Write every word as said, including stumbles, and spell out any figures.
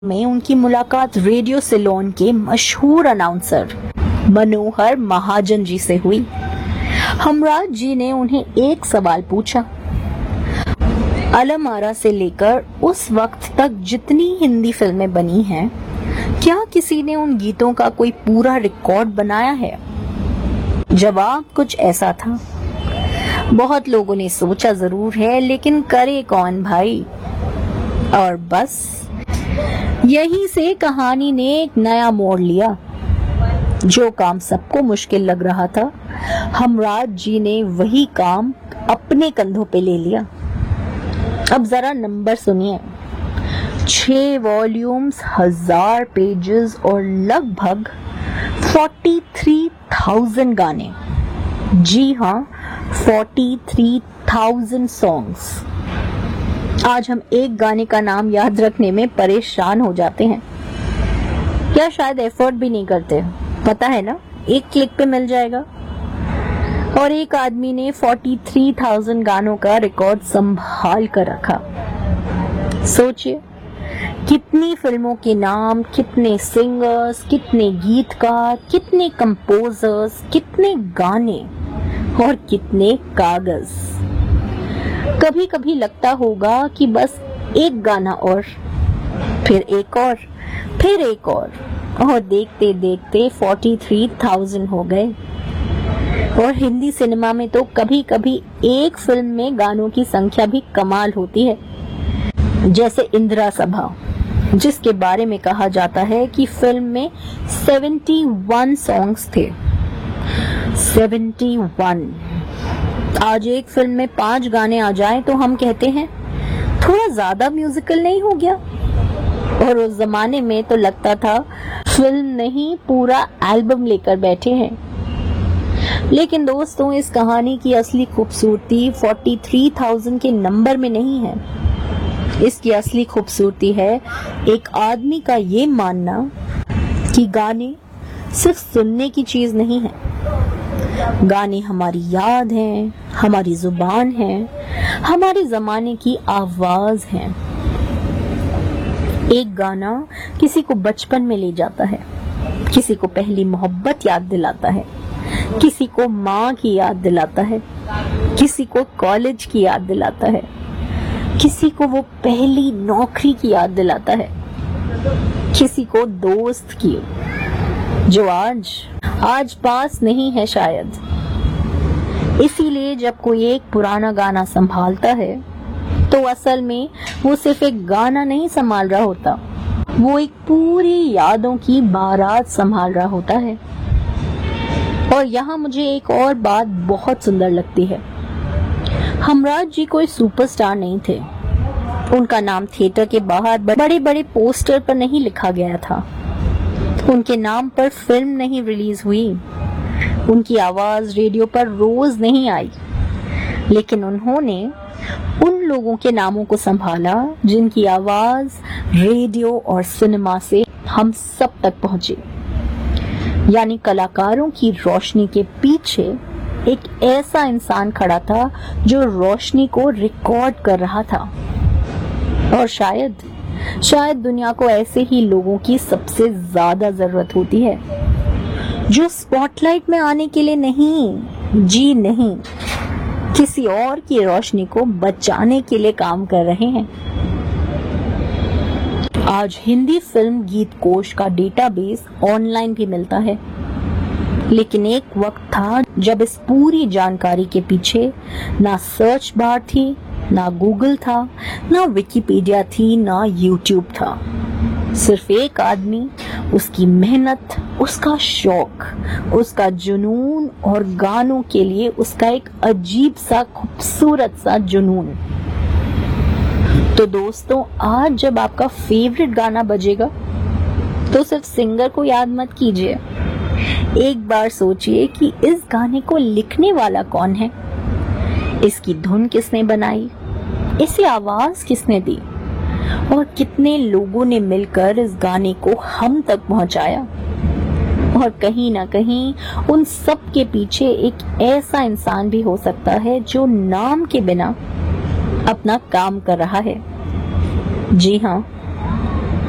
में उनकी मुलाकात रेडियो सिलोन के मशहूर अनाउंसर मनोहर महाजन जी से हुई। हमराज जी ने उन्हें एक सवाल पूछा। अलम आरा से लेकर उस वक्त तक जितनी हिंदी फिल्में बनी हैं, क्या किसी ने उन गीतों का कोई पूरा रिकॉर्ड बनाया है? जवाब कुछ ऐसा था। बहुत लोगों ने सोचा जरूर है, लेकिन करे कौन भाई। और बस यहीं से कहानी ने एक नया मोड़ लिया। जो काम सबको मुश्किल लग रहा था, हमराज जी ने वही काम अपने कंधों पे ले लिया। अब जरा नंबर सुनिए। छह वॉल्यूम्स, हजार पेजेस और लगभग तैंतालीस हज़ार गाने। जी हाँ, तैंतालीस हज़ार सॉन्ग्स। आज हम एक गाने का नाम याद रखने में परेशान हो जाते हैं, या शायद एफर्ट भी नहीं करते। पता है ना, एक क्लिक पे मिल जाएगा। और एक आदमी ने तैंतालीस हज़ार गानों का रिकॉर्ड संभाल कर रखा। सोचिए, कितनी फिल्मों के नाम, कितने सिंगर्स, कितने गीतकार, कितने कंपोजर्स, कितने गाने और कितने कागज। कभी कभी लगता होगा कि बस एक गाना और, फिर एक और, फिर एक और, और देखते देखते तैंतालीस हज़ार हो गए। और हिंदी सिनेमा में तो कभी कभी एक फिल्म में गानों की संख्या भी कमाल होती है, जैसे इंदिरा सभा, जिसके बारे में कहा जाता है कि फिल्म में इकहत्तर सॉन्ग्स थे। इकहत्तर। आज एक फिल्म में पांच गाने आ जाएं तो हम कहते हैं थोड़ा ज्यादा म्यूजिकल नहीं हो गया? और उस जमाने में तो लगता था फिल्म नहीं, पूरा एल्बम लेकर बैठे हैं। लेकिन दोस्तों, इस कहानी की असली खूबसूरती तैंतालीस हज़ार के नंबर में नहीं है। इसकी असली खूबसूरती है एक आदमी का ये मानना कि गाने सिर्फ सुनने की चीज नहीं है। गाने हमारी याद हैं, हमारी जुबान है, हमारे जमाने की आवाज है। एक गाना किसी को बचपन में ले जाता है, किसी को पहली मोहब्बत याद दिलाता है, किसी को माँ की याद दिलाता है, किसी को कॉलेज की याद दिलाता है, किसी को वो पहली नौकरी की याद दिलाता है, किसी को दोस्त की, जो आज आज पास नहीं है शायद। इसीलिए जब कोई एक पुराना गाना संभालता है तो असल में वो सिर्फ एक गाना नहीं संभाल रहा होता, वो एक पूरी यादों की बारात संभाल रहा होता है। और यहाँ मुझे एक और बात बहुत सुंदर लगती है। हमराज जी कोई सुपरस्टार नहीं थे। उनका नाम थिएटर के बाहर बड़े बड़े पोस्टर पर नहीं लिखा गया था। उनके नाम पर फिल्म नहीं रिलीज हुई। उनकी आवाज रेडियो पर रोज नहीं आई। लेकिन उन्होंने उन लोगों के नामों को संभाला जिनकी आवाज रेडियो और सिनेमा से हम सब तक पहुंची। यानी कलाकारों की रोशनी के पीछे एक ऐसा इंसान खड़ा था जो रोशनी को रिकॉर्ड कर रहा था। और शायद शायद दुनिया को ऐसे ही लोगों की सबसे ज्यादा जरूरत होती है, जो स्पॉटलाइट में आने के लिए नहीं, जी नहीं, किसी और की रोशनी को बचाने के लिए काम कर रहे हैं। आज हिंदी फिल्म गीत कोश का डेटाबेस ऑनलाइन भी मिलता है, लेकिन एक वक्त था जब इस पूरी जानकारी के पीछे ना सर्च बार थी, ना गूगल था, ना विकिपीडिया थी, ना यूट्यूब था। सिर्फ एक आदमी, उसकी मेहनत, उसका शौक, उसका जुनून और गानों के लिए उसका एक अजीब सा खूबसूरत सा जुनून। तो दोस्तों, आज जब आपका फेवरेट गाना बजेगा तो सिर्फ सिंगर को याद मत कीजिए। एक बार सोचिए कि इस गाने को लिखने वाला कौन है, इसकी धुन किसने बनाई, इसे आवाज किसने दी, और कितने लोगों ने मिलकर इस गाने को हम तक पहुंचाया। और कहीं ना कहीं उन सब के पीछे एक ऐसा इंसान भी हो सकता है जो नाम के बिना अपना काम कर रहा है। जी हाँ,